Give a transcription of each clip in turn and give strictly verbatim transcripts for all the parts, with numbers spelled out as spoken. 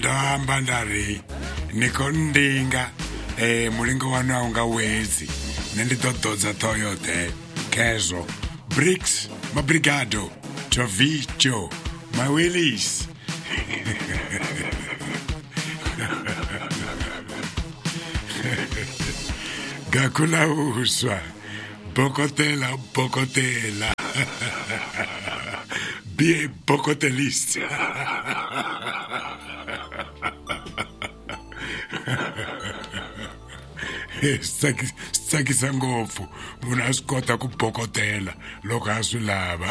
ndamba ndari nikondinga eh mulingo wana unga wezi nendidododza Toyota Kezo Bricks Mabrigado Chovicho my Willis Gakula uswa Bokotela Bokotela Be a Bokotelist Sakisa ngofu munhu a swi kota ku bokotela loko a swi lava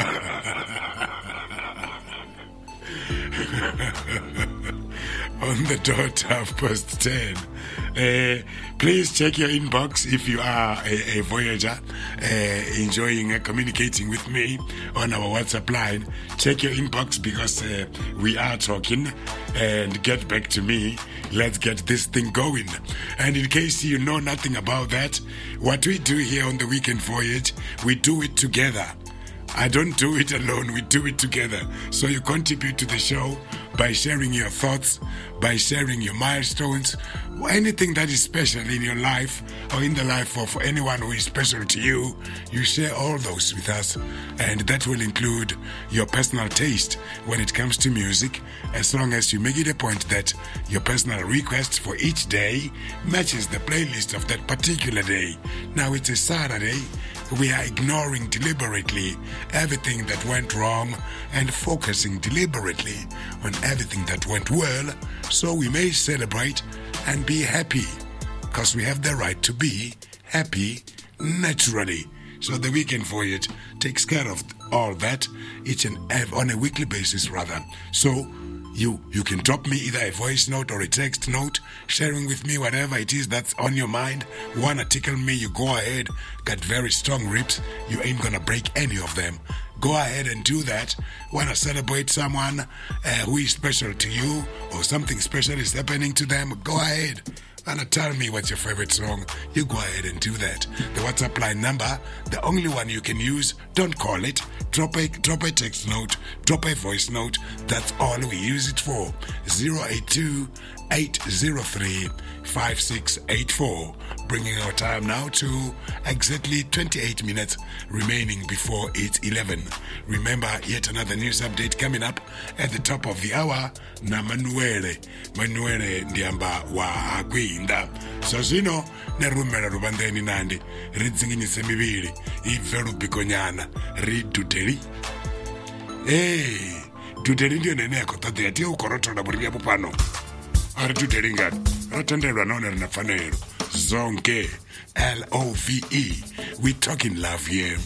on the dot half past ten. Uh, please check your inbox if you are a, a Voyager uh, enjoying uh, communicating with me on our WhatsApp line. Check your inbox because uh, we are talking, and get back to me. Let's get this thing going. And in case you know nothing about that, what we do here on the Weekend Voyage, we do it together. I don't do it alone, we do it together. So you contribute to the show by sharing your thoughts, by sharing your milestones, anything that is special in your life or in the life of anyone who is special to you. You share all those with us, and that will include your personal taste when it comes to music, as long as you make it a point that your personal request for each day matches the playlist of that particular day. Now it's a Saturday. We are ignoring deliberately everything that went wrong and focusing deliberately on everything that went well, so we may celebrate and be happy, because we have the right to be happy naturally. So the Weekend Voyage takes care of all that each and every, on a weekly basis rather. So You you can drop me either a voice note or a text note, sharing with me whatever it is that's on your mind. Wanna tickle me, you go ahead. Got very strong ribs, you ain't gonna break any of them. Go ahead and do that. Wanna celebrate someone uh, who is special to you, or something special is happening to them, go ahead. Wanna tell me what's your favorite song, you go ahead and do that. The WhatsApp line number, the only one you can use, don't call it. Drop a, drop a text note, drop a voice note. That's all we use it for. zero eight two, eight zero three, five six eight four. Bringing our time now to exactly twenty-eight minutes remaining before it's eleven. Remember, yet another news update coming up at the top of the hour. Na Manuele. Manuele ndiamba wa agwinda. So zino, ne rumela rubandeni nandi. Ridzinginyise mibili. Ive rubikonyana. Riduteri. Hey, duteri ndio neneko. Tate yati ukoroto na buriya pupano. Ari duteri ngani. Ratendelwa naone rinafanero. Zonke. L O V E. We talking love here.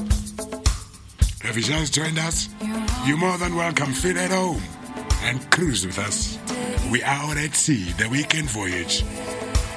Have you just joined us? You're more than welcome. Feel at home and cruise with us. We are out at sea, the Weekend Voyage.